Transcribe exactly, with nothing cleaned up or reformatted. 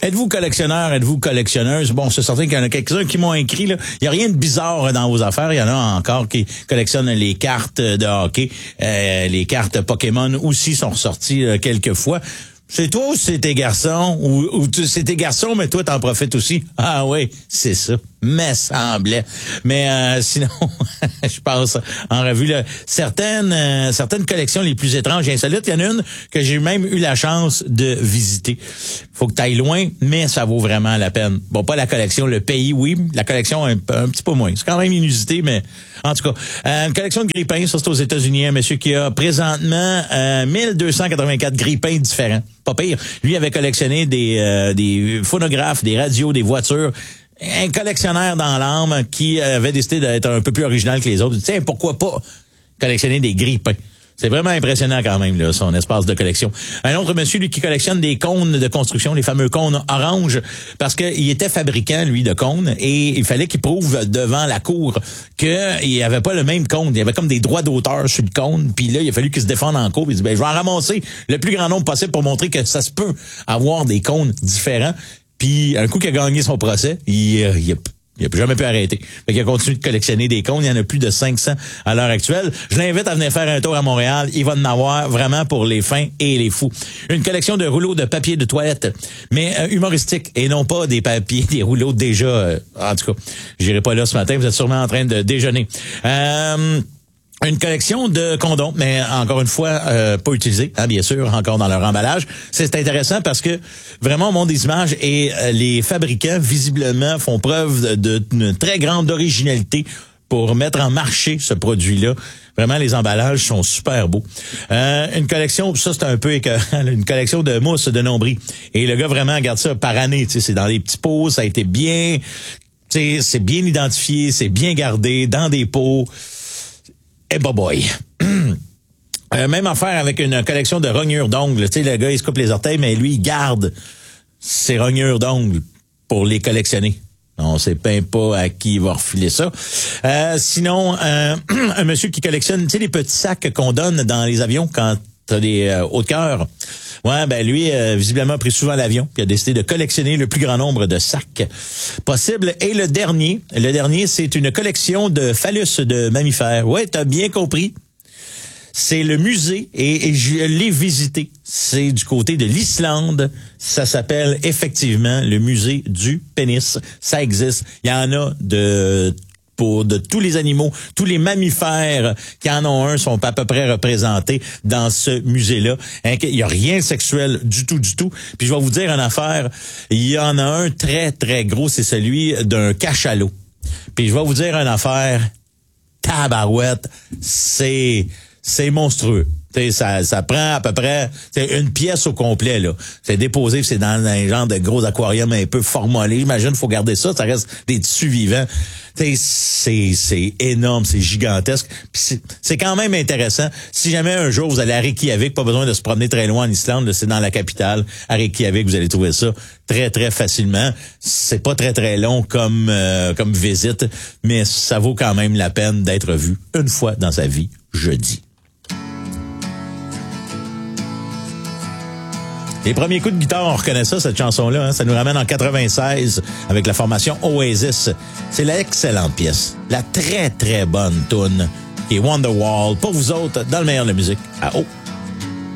Êtes-vous collectionneur, êtes-vous collectionneuse? Bon, c'est certain qu'il y en a quelques-uns qui m'ont écrit, là. Il n'y a rien de bizarre dans vos affaires. Il y en a encore qui collectionnent les cartes de hockey. Euh, les cartes Pokémon aussi sont ressorties euh, quelques fois. C'est toi ou c'est tes garçons? Ou, ou tu, c'est tes garçons, mais toi, t'en profites aussi? Ah oui, c'est ça. Mais semblait. Mais euh, sinon, je passe en revue là, certaines euh, certaines collections les plus étranges et insolites. Il y en a une que j'ai même eu la chance de visiter. Faut que tu ailles loin, mais ça vaut vraiment la peine. Bon, pas la collection, le pays, oui. La collection, un, un petit peu moins. C'est quand même inusité, mais en tout cas, euh, une collection de grippins, ça c'est aux États-Unis. Un monsieur qui a présentement euh, mille deux cent quatre-vingt-quatre grippins différents. Pas pire. Lui avait collectionné des euh, des phonographes, des radios, des voitures. Un collectionneur dans l'âme qui avait décidé d'être un peu plus original que les autres. Tiens, pourquoi pas collectionner des grippins? C'est vraiment impressionnant quand même, là, son espace de collection. Un autre monsieur, lui, qui collectionne des cônes de construction, les fameux cônes oranges, parce qu'il était fabricant, lui, de cônes, et il fallait qu'il prouve devant la cour qu'il n'y avait pas le même cône. Il y avait comme des droits d'auteur sur le cône, puis là, il a fallu qu'il se défende en cour. Il dit, ben, je vais en ramasser le plus grand nombre possible pour montrer que ça se peut avoir des cônes différents. Puis, un coup qu'il a gagné son procès, il, euh, il a Il n'a jamais pu arrêter. Fait qu'il a continué de collectionner des cônes. Il y en a plus de cinq cents à l'heure actuelle. Je l'invite à venir faire un tour à Montréal. Il va en avoir vraiment pour les fins et les fous. Une collection de rouleaux de papier de toilette, mais euh, humoristique et non pas des papiers, des rouleaux déjà... Euh, en tout cas, j'irai pas là ce matin. Vous êtes sûrement en train de déjeuner. Euh... Une collection de condoms, mais encore une fois, euh, pas utilisés, hein, bien sûr, encore dans leur emballage. C'est intéressant parce que vraiment, au monde des images, et euh, les fabricants, visiblement, font preuve d'une très grande originalité pour mettre en marché ce produit-là. Vraiment, les emballages sont super beaux. Euh, une collection, ça c'est un peu écœurant, une collection de mousse de nombril. Et le gars vraiment garde ça par année, tu sais, c'est dans des petits pots, ça a été bien, tu sais, c'est bien identifié, c'est bien gardé, dans des pots. Eh bah boy. euh, même affaire avec une collection de rognures d'ongles. Tu sais, le gars, il se coupe les orteils, mais lui, il garde ses rognures d'ongles pour les collectionner. On sait même pas à qui il va refiler ça. Euh, sinon, euh, un monsieur qui collectionne, tu sais, les petits sacs qu'on donne dans les avions quand t'as des euh, hauts de cœur. Ouais, ben lui, euh, visiblement, a pris souvent l'avion, puis a décidé de collectionner le plus grand nombre de sacs possible. Et le dernier, le dernier, c'est une collection de phallus de mammifères. Ouais, t'as bien compris. C'est le musée, et, et je l'ai visité. C'est du côté de l'Islande. Ça s'appelle effectivement le musée du pénis. Ça existe. Il y en a de... pour de tous les animaux, tous les mammifères qui en ont un sont à peu près représentés dans ce musée-là. Il y a rien de sexuel du tout, du tout. Puis je vais vous dire une affaire, il y en a un très, très gros, c'est celui d'un cachalot. Puis je vais vous dire une affaire, tabarouette, c'est c'est monstrueux. T'sais, ça, ça prend à peu près une pièce au complet, là. C'est déposé, c'est dans un genre de gros aquarium un peu formolé. J'imagine qu'il faut garder ça, ça reste des tissus vivants. T'sais, c'est c'est énorme, c'est gigantesque. Puis c'est, c'est quand même intéressant. Si jamais un jour vous allez à Reykjavik, pas besoin de se promener très loin en Islande, là, c'est dans la capitale. À Reykjavik, vous allez trouver ça très, très facilement. C'est pas très, très long comme euh, comme visite, mais ça vaut quand même la peine d'être vu une fois dans sa vie, je dis. Les premiers coups de guitare, on reconnaît ça, cette chanson-là. Hein? Ça nous ramène en quatre-vingt-seize avec la formation Oasis. C'est l'excellente pièce. La très, très bonne toune qui est Wonderwall pour vous autres dans le meilleur de la musique à haut.